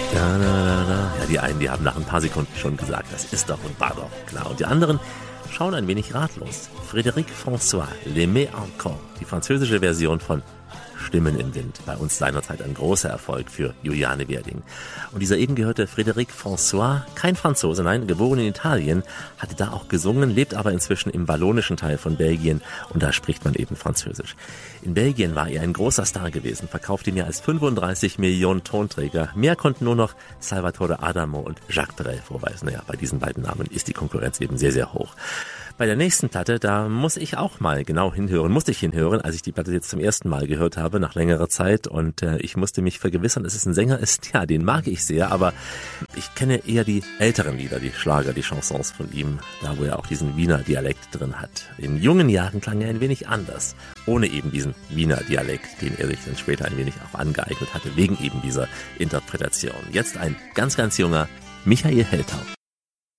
Da, da, da, da. Ja, die einen, die haben nach ein paar Sekunden schon gesagt, das ist doch und war doch klar. Und die anderen schauen ein wenig ratlos. Frédéric François, L'Aimé encore, die französische Version von Stimmen im Wind. Bei uns seinerzeit ein großer Erfolg für Juliane Werding. Und dieser eben gehörte Frédéric François, kein Franzose, nein, geboren in Italien, hatte da auch gesungen, lebt aber inzwischen im wallonischen Teil von Belgien und da spricht man eben Französisch. In Belgien war er ein großer Star gewesen, verkaufte mehr als 35 Millionen Tonträger. Mehr konnten nur noch Salvatore Adamo und Jacques Brel vorweisen. Naja, bei diesen beiden Namen ist die Konkurrenz eben sehr, sehr hoch. Bei der nächsten Platte, da musste ich hinhören, als ich die Platte jetzt zum ersten Mal gehört habe, nach längerer Zeit. Und ich musste mich vergewissern, dass es ein Sänger ist, ja, den mag ich sehr, aber ich kenne eher die älteren Lieder, die Schlager, die Chansons von ihm, da wo er auch diesen Wiener Dialekt drin hat. In jungen Jahren klang er ein wenig anders, ohne eben diesen Wiener Dialekt, den er sich dann später ein wenig auch angeeignet hatte, wegen eben dieser Interpretation. Jetzt ein ganz, ganz junger Michael Heltau.